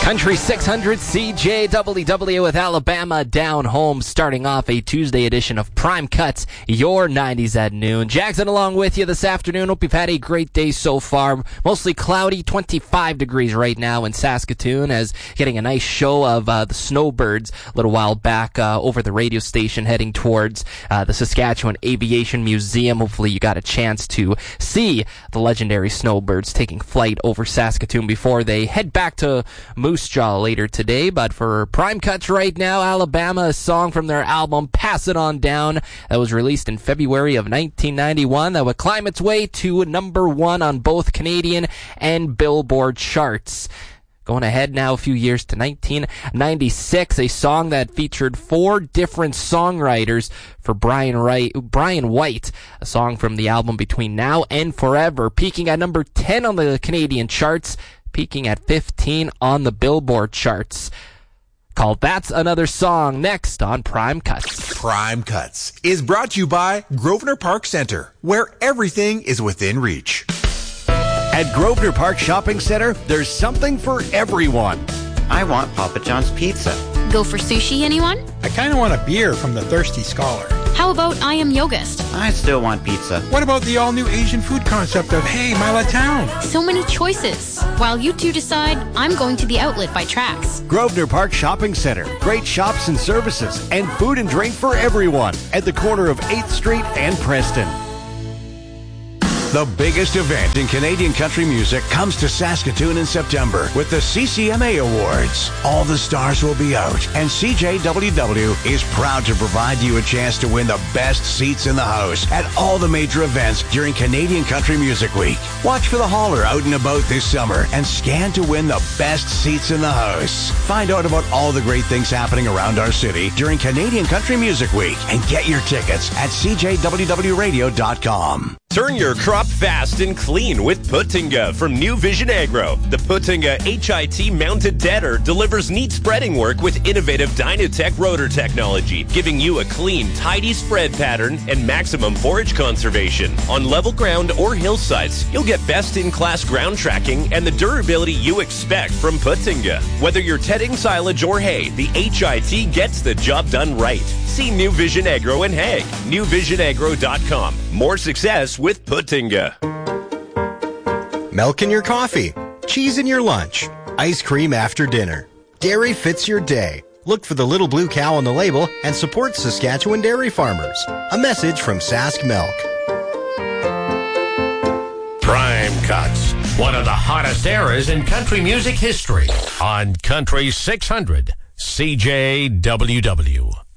Country 600 CJWW with Alabama down home, starting off a Tuesday edition of Prime Cuts, your 90s at noon. Jackson along with you this afternoon. Hope you've had a great day so far. Mostly cloudy, 25 degrees right now in Saskatoon, as getting a nice show of the snowbirds a little while back over the radio station heading towards the Saskatchewan Aviation Museum. Hopefully you got a chance to see the legendary snowbirds taking flight over Saskatoon before they head back to Moose Jaw later today. But for Prime Cuts right now, Alabama, a song from their album Pass It On Down that was released in February of 1991 that would climb its way to number one on both Canadian and Billboard charts. Going ahead now a few years to 1996, a song that featured four different songwriters for Brian White, a song from the album Between Now and Forever, peaking at number 10 on the Canadian charts, peaking at 15 on the Billboard charts. Called That's Another Song, next on Prime Cuts. Prime Cuts is brought to you by Grosvenor Park Centre, where everything is within reach. At Grosvenor Park Shopping Centre, there's something for everyone. I want Papa John's Pizza. Go for sushi, anyone? I kind of want a beer from the Thirsty Scholar. How about I Am Yogist? I still want pizza. What about the all-new Asian food concept of Hey Mila Town? So many choices. While you two decide, I'm going to the Outlet by Trax. Grosvenor Park Shopping Centre. Great shops and services and food and drink for everyone at the corner of 8th Street and Preston. The biggest event in Canadian country music comes to Saskatoon in September with the CCMA Awards. All the stars will be out, and CJWW is proud to provide you a chance to win the best seats in the house at all the major events during Canadian Country Music Week. Watch for the holler out and about this summer and scan to win the best seats in the house. Find out about all the great things happening around our city during Canadian Country Music Week and get your tickets at CJWWRadio.com. Turn your crop fast and clean with Putinga from New Vision Agro. The Putinga HIT mounted deader delivers neat spreading work with innovative Dynatech rotor technology, giving you a clean, tidy spread pattern and maximum forage conservation. On level ground or hillsides, you'll get best-in-class ground tracking and the durability you expect from Putinga. Whether you're tedding silage or hay, the HIT gets the job done right. See New Vision Agro in Hague. NewVisionAgro.com. More success with Putinga. Milk in your coffee, cheese in your lunch, ice cream after dinner. Dairy fits your day. Look for the little blue cow on the label and support Saskatchewan dairy farmers. A message from Sask Milk. Prime Cuts, one of the hottest eras in country music history on Country 600 CJWW.